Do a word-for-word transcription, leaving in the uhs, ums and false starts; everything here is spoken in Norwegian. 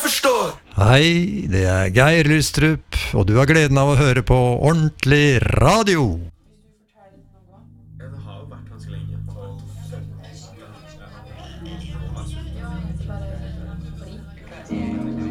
forstår. Hei, det er Geir Lystrup, og du har gleden av å høre på Ordentlig Radio. Det har jo vært ganske lenge. Og...